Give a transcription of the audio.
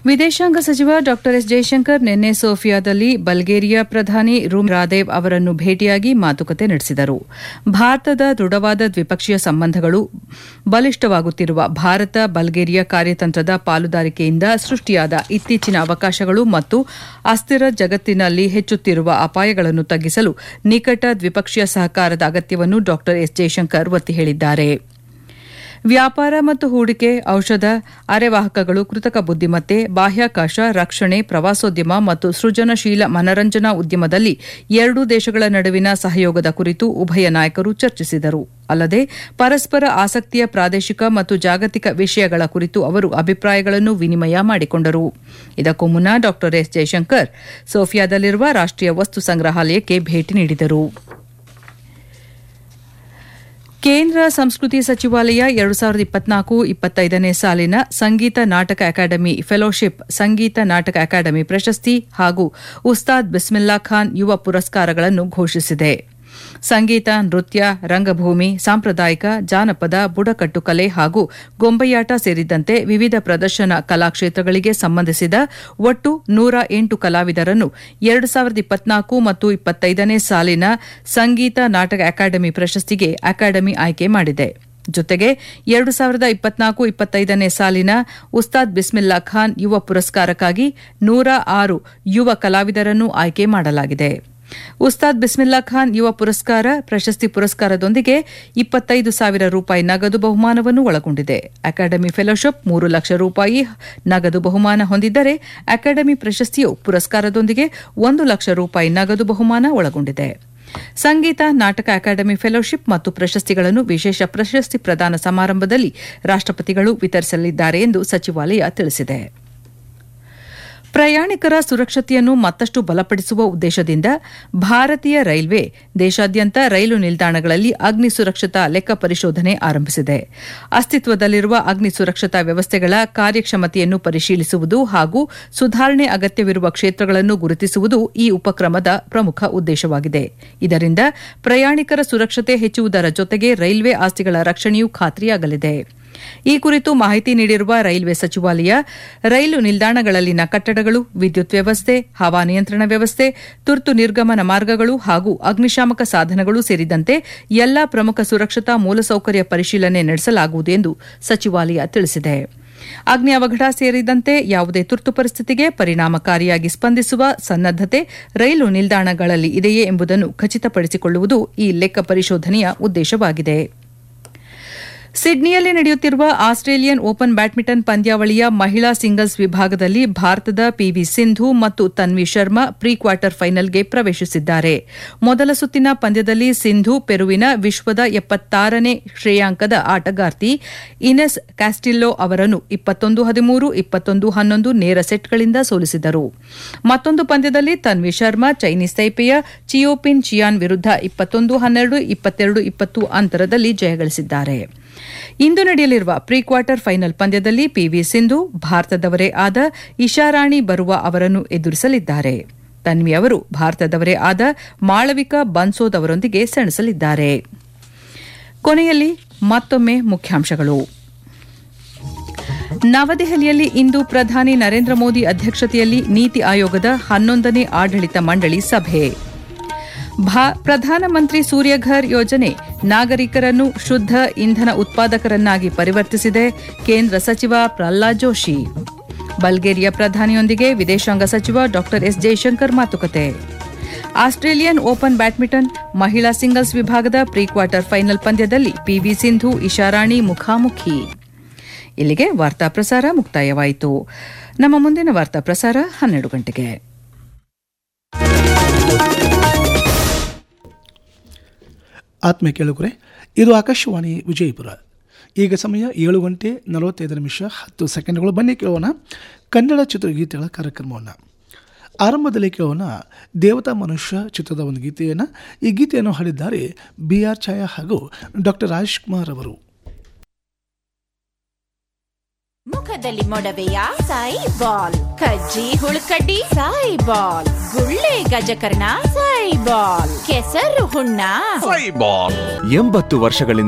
ವಿದೇಶಾಂಗ ಸಚಿವ ಡಾ ಎಸ್ ಜಯಶಂಕರ್ ನಿನ್ನೆ ಸೋಫಿಯಾದಲ್ಲಿ ಬಲ್ಗೇರಿಯಾ ಪ್ರಧಾನಿ ರೂಮೆನ್ ರಾದೇವ್ ಅವರನ್ನು ಭೇಟಿಯಾಗಿ ಮಾತುಕತೆ ನಡೆಸಿದರು. ಭಾರತದ ದೃಢವಾದ ದ್ವಿಪಕ್ಷೀಯ ಸಂಬಂಧಗಳು ಬಲಿಷ್ಠವಾಗುತ್ತಿರುವ ಭಾರತ ಬಲ್ಗೇರಿಯಾ ಕಾರ್ಯತಂತ್ರದ ಪಾಲುದಾರಿಕೆಯಿಂದ ಸೃಷ್ಟಿಯಾದ ಇತ್ತೀಚಿನ ಅವಕಾಶಗಳು ಮತ್ತು ಅಸ್ಥಿರ ಜಗತ್ತಿನಲ್ಲಿ ಹೆಚ್ಚುತ್ತಿರುವ ಅಪಾಯಗಳನ್ನು ತಗ್ಗಿಸಲು ನಿಕಟ ದ್ವಿಪಕ್ಷೀಯ ಸಹಕಾರದ ಅಗತ್ಯವನ್ನು ಡಾ ಎಸ್ ಜಯಶಂಕರ್ ಒತ್ತಿ ಹೇಳಿದ್ದಾರೆ. ವ್ಯಾಪಾರ ಮತ್ತು ಹೂಡಿಕೆ, ಔಷಧ, ಅರೆವಾಹಕಗಳು, ಕೃತಕ ಬುದ್ದಿಮತ್ತೆ, ಬಾಹ್ಯಾಕಾಶ, ರಕ್ಷಣೆ, ಪ್ರವಾಸೋದ್ಯಮ ಮತ್ತು ಸೃಜನಶೀಲ ಮನರಂಜನಾ ಉದ್ಯಮದಲ್ಲಿ ಎರಡೂ ದೇಶಗಳ ನಡುವಿನ ಸಹಯೋಗದ ಕುರಿತು ಉಭಯ ನಾಯಕರು ಚರ್ಚಿಸಿದರು. ಅಲ್ಲದೆ ಪರಸ್ಪರ ಆಸಕ್ತಿಯ ಪ್ರಾದೇಶಿಕ ಮತ್ತು ಜಾಗತಿಕ ವಿಷಯಗಳ ಕುರಿತು ಅವರು ಅಭಿಪ್ರಾಯಗಳನ್ನು ವಿನಿಮಯ ಮಾಡಿಕೊಂಡರು. ಇದಕ್ಕೂ ಮುನ್ನ ಡಾ ಎಸ್ ಜಯಶಂಕರ್ ಸೋಫಿಯಾದಲ್ಲಿರುವ ರಾಷ್ಟೀಯ ವಸ್ತು ಸಂಗ್ರಹಾಲಯಕ್ಕೆ ಭೇಟಿ ನೀಡಿದರು. ಕೇಂದ್ರ ಸಂಸ್ಕೃತಿ ಸಚಿವಾಲಯ 2024-25ನೇ ಸಾಲಿನ ಸಂಗೀತ ನಾಟಕ ಅಕಾಡೆಮಿ ಫೆಲೋಶಿಪ್, ಸಂಗೀತ ನಾಟಕ ಅಕಾಡೆಮಿ ಪ್ರಶಸ್ತಿ ಹಾಗೂ ಉಸ್ತಾದ್ ಬಿಸ್ಮಿಲ್ಲಾ ಖಾನ್ ಯುವ ಪುರಸ್ಕಾರಗಳನ್ನು ಘೋಷಿಸಿದೆ. ಸಂಗೀತ, ನೃತ್ಯ, ರಂಗಭೂಮಿ, ಸಾಂಪ್ರದಾಯಿಕ, ಜಾನಪದ, ಬುಡಕಟ್ಟು ಕಲೆ ಹಾಗೂ ಗೊಂಬೆಯಾಟ ಸೇರಿದಂತೆ ವಿವಿಧ ಪ್ರದರ್ಶನ ಕಲಾಕ್ಷೇತ್ರಗಳಿಗೆ ಸಂಬಂಧಿಸಿದ ಒಟ್ಟು 108 ಕಲಾವಿದರನ್ನು 2024 ಮತ್ತು 25ನೇ ಸಾಲಿನ ಸಂಗೀತ ನಾಟಕ ಅಕಾಡೆಮಿ ಪ್ರಶಸ್ತಿಗೆ ಅಕಾಡೆಮಿ ಆಯ್ಕೆ ಮಾಡಿದೆ. ಜೊತೆಗೆ 2024-25ನೇ ಸಾಲಿನ ಉಸ್ತಾದ್ ಬಿಸ್ಮಿಲ್ಲಾ ಖಾನ್ ಯುವ ಪುರಸ್ಕಾರಕ್ಕಾಗಿ 106 ಯುವ ಕಲಾವಿದರನ್ನು ಆಯ್ಕೆ ಮಾಡಲಾಗಿದೆ. ಉಸ್ತಾದ್ ಬಿಸ್ಮಿಲ್ಲಾ ಖಾನ್ ಯುವ ಪುರಸ್ಕಾರ ಪ್ರಶಸ್ತಿ ಪುರಸ್ಕಾರದೊಂದಿಗೆ 25,000 ರೂಪಾಯಿ ನಗದು ಬಹುಮಾನವನ್ನು ಒಳಗೊಂಡಿದೆ. ಅಕಾಡೆಮಿ ಫೆಲೋಶಿಪ್ 3 ಲಕ್ಷ ರೂಪಾಯಿ ನಗದು ಬಹುಮಾನ ಹೊಂದಿದ್ದರೆ, ಅಕಾಡೆಮಿ ಪ್ರಶಸ್ತಿಯು ಪುರಸ್ಕಾರದೊಂದಿಗೆ 1 ಲಕ್ಷ ರೂಪಾಯಿ ನಗದು ಬಹುಮಾನ ಒಳಗೊಂಡಿದೆ. ಸಂಗೀತ ನಾಟಕ ಅಕಾಡೆಮಿ ಫೆಲೋಶಿಪ್ ಮತ್ತು ಪ್ರಶಸ್ತಿಗಳನ್ನು ವಿಶೇಷ ಪ್ರಶಸ್ತಿ ಪ್ರದಾನ ಸಮಾರಂಭದಲ್ಲಿ ರಾಷ್ಟಪತಿಗಳು ವಿತರಿಸಲಿದ್ದಾರೆ ಎಂದು ಸಚಿವಾಲಯ ತಿಳಿಸಿದೆ. ಪ್ರಯಾಣಿಕರ ಸುರಕ್ಷತೆಯನ್ನು ಮತ್ತಷ್ಟು ಬಲಪಡಿಸುವ ಉದ್ದೇಶದಿಂದ ಭಾರತೀಯ ರೈಲ್ವೆ ದೇಶಾದ್ಯಂತ ರೈಲು ನಿಲ್ದಾಣಗಳಲ್ಲಿ ಅಗ್ನಿ ಸುರಕ್ಷತಾ ಲೆಕ್ಕ ಪರಿಶೋಧನೆ ಆರಂಭಿಸಿದೆ. ಅಸ್ತಿತ್ವದಲ್ಲಿರುವ ಅಗ್ನಿ ಸುರಕ್ಷತಾ ವ್ಯವಸ್ಥೆಗಳ ಕಾರ್ಯಕ್ಷಮತೆಯನ್ನು ಪರಿಶೀಲಿಸುವುದು ಹಾಗೂ ಸುಧಾರಣೆ ಅಗತ್ಯವಿರುವ ಕ್ಷೇತ್ರಗಳನ್ನು ಗುರುತಿಸುವುದು ಈ ಉಪಕ್ರಮದ ಪ್ರಮುಖ ಉದ್ದೇಶವಾಗಿದೆ. ಇದರಿಂದ ಪ್ರಯಾಣಿಕರ ಸುರಕ್ಷತೆ ಹೆಚ್ಚುವುದರ ಜೊತೆಗೆ ರೈಲ್ವೆ ಆಸ್ತಿಗಳ ರಕ್ಷಣೆಯೂ ಖಾತ್ರಿಯಾಗಲಿದೆ. ಈ ಕುರಿತು ಮಾಹಿತಿ ನೀಡಿರುವ ರೈಲ್ವೆ ಸಚಿವಾಲಯ, ರೈಲು ನಿಲ್ದಾಣಗಳಲ್ಲಿನ ಕಟ್ಟಡಗಳು, ವಿದ್ಯುತ್ ವ್ಯವಸ್ಥೆ, ಹವಾನಿಯಂತ್ರಣ ವ್ಯವಸ್ಥೆ, ತುರ್ತು ನಿರ್ಗಮನ ಮಾರ್ಗಗಳು ಹಾಗೂ ಅಗ್ನಿಶಾಮಕ ಸಾಧನಗಳು ಸೇರಿದಂತೆ ಎಲ್ಲಾ ಪ್ರಮುಖ ಸುರಕ್ಷತಾ ಮೂಲಸೌಕರ್ಯ ಪರಿಶೀಲನೆ ನಡೆಸಲಾಗುವುದು ಎಂದು ಸಚಿವಾಲಯ ತಿಳಿಸಿದೆ. ಅಗ್ನಿ ಅವಘಡ ಸೇರಿದಂತೆ ಯಾವುದೇ ತುರ್ತು ಪರಿಸ್ಥಿತಿಗೆ ಪರಿಣಾಮಕಾರಿಯಾಗಿ ಸ್ಪಂದಿಸುವ ಸನ್ನದ್ದತೆ ರೈಲು ನಿಲ್ದಾಣಗಳಲ್ಲಿ ಇದೆಯೇ ಎಂಬುದನ್ನು ಖಚಿತಪಡಿಸಿಕೊಳ್ಳುವುದು ಈ ಲೆಕ್ಕ ಪರಿಶೋಧನೆಯ ಉದ್ದೇಶವಾಗಿದೆ. ಸಿಡ್ನಿಯಲ್ಲಿ ನಡೆಯುತ್ತಿರುವ ಆಸ್ಟ್ರೇಲಿಯನ್ ಓಪನ್ ಬ್ಯಾಡ್ಮಿಂಟನ್ ಪಂದ್ಯಾವಳಿಯ ಮಹಿಳಾ ಸಿಂಗಲ್ಸ್ ವಿಭಾಗದಲ್ಲಿ ಭಾರತದ ಪಿವಿ ಸಿಂಧು ಮತ್ತು ತನ್ವಿ ಶರ್ಮಾ ಪ್ರೀ ಕ್ವಾರ್ಟರ್ ಫೈನಲ್ಗೆ ಪ್ರವೇಶಿಸಿದ್ದಾರೆ. ಮೊದಲ ಸುತ್ತಿನ ಪಂದ್ಯದಲ್ಲಿ ಸಿಂಧು ಪೆರುವಿನ ವಿಶ್ವದ 76ನೇ ಶ್ರೇಯಾಂಕದ ಆಟಗಾರ್ತಿ ಇನೆಸ್ ಕ್ಯಾಸ್ಟಿಲ್ಲೋ ಅವರನ್ನು 21-13, 21-11 ನೇರ ಸೆಟ್ಗಳಿಂದ ಸೋಲಿಸಿದರು. ಮತ್ತೊಂದು ಪಂದ್ಯದಲ್ಲಿ ತನ್ವಿ ಶರ್ಮಾ ಚೈನೀಸ್ ತೈಪೆಯ ಚಿಯೋಪಿನ್ ಚಿಯಾನ್ ವಿರುದ್ಧ 21-12, 22-20 ಅಂತರದಲ್ಲಿ ಜಯಗಳಿಸಿದ್ದಾರೆ. ಇಂದು ನಡೆಯಲಿರುವ ಪ್ರೀ ಕ್ವಾರ್ಟರ್ ಫೈನಲ್ ಪಂದ್ಯದಲ್ಲಿ ಪಿವಿ ಸಿಂಧು ಭಾರತದವರೇ ಆದ ಇಶಾರಾಣಿ ಬರುವಾ ಅವರನ್ನು ಎದುರಿಸಲಿದ್ದಾರೆ. ತನ್ವಿ ಅವರು ಭಾರತದವರೇ ಆದ ಮಾಳವಿಕಾ ಬನ್ಸೋದ್ ಅವರೊಂದಿಗೆ ಸೆಣಸಲಿದ್ದಾರೆ. ಕೊನೆಯಲ್ಲಿ ಮತ್ತೊಮ್ಮೆ ಮುಖ್ಯಾಂಶಗಳು. ನವದೆಹಲಿಯಲ್ಲಿ ಇಂದು ಪ್ರಧಾನಿ ನರೇಂದ್ರ ಮೋದಿ ಅಧ್ಯಕ್ಷತೆಯಲ್ಲಿ ನೀತಿ ಆಯೋಗದ 11ನೇ ಆಡಳಿತ ಮಂಡಳಿ ಸಭೆ. ಪ್ರಧಾನಮಂತ್ರಿ ಸೂರ್ಯಘರ್ ಯೋಜನೆ ನಾಗರಿಕರನ್ನು ಶುದ್ಧ ಇಂಧನ ಉತ್ಪಾದಕರನ್ನಾಗಿ ಪರಿವರ್ತಿಸಿದೆ, ಕೇಂದ್ರ ಸಚಿವ ಪ್ರಹ್ಲಾದ್ ಜೋಶಿ. ಬಲ್ಗೇರಿಯಾ ಪ್ರಧಾನಿಯೊಂದಿಗೆ ವಿದೇಶಾಂಗ ಸಚಿವ ಡಾ ಎಸ್ ಜಯಶಂಕರ್ ಮಾತುಕತೆ. ಆಸ್ಟ್ರೇಲಿಯನ್ ಓಪನ್ ಬ್ಯಾಡ್ಮಿಂಟನ್ ಮಹಿಳಾ ಸಿಂಗಲ್ಸ್ ವಿಭಾಗದ ಪ್ರೀ ಕ್ವಾರ್ಟರ್ ಫೈನಲ್ ಪಂದ್ಯದಲ್ಲಿ ಪಿವಿ ಸಿಂಧು ಇಶಾರಾಣಿ ಮುಖಾಮುಖಿ. ಇಲ್ಲಿಗೆ ವಾರ್ತಾ ಪ್ರಸಾರ ಮುಕ್ತಾಯವಾಯಿತು. ನಮ್ಮ ಮುಂದಿನ ವಾರ್ತಾ ಪ್ರಸಾರ 12 ಗಂಟೆಗೆ. ಆತ್ಮೀಯ ಕೇಳುಗರೆ, ಇದು ಆಕಾಶವಾಣಿ ವಿಜಯಪುರ. ಈಗ ಸಮಯ 7:45 ಬನ್ನಿ ಕೇಳೋಣ ಕನ್ನಡ ಚಿತ್ರಗೀತೆಗಳ ಕಾರ್ಯಕ್ರಮವನ್ನು. ಆರಂಭದಲ್ಲಿ ಕೇಳೋಣ ದೇವತಾ ಮನುಷ್ಯ ಚಿತ್ರದ ಒಂದು ಗೀತೆಯನ್ನು. ಈ ಗೀತೆಯನ್ನು ಹಾಡಿದ್ದಾರೆ BR ಛಾಯಾ ಹಾಗೂ ಡಾ ರಾಜ್ಕುಮಾರ್ ಅವರು. ಮುಖದಲ್ಲಿ ಮೊಡವೆಯ ಸಾಯಿ ಬಾಲ್, ಕಜ್ಜಿ ಹುಳುಕಡ್ಡಿ ಸಾಯಿ ಬಾಲ್, ಗುಳ್ಳೆ ಗಜಕರ್ಣ ಸಾಯಿ ಬಾಲ್, ಕೆಸರು ಹುಣ್ಣ ಸಾಯಿ ಬಾಲ್. 80 ವರ್ಷಗಳಿಂದ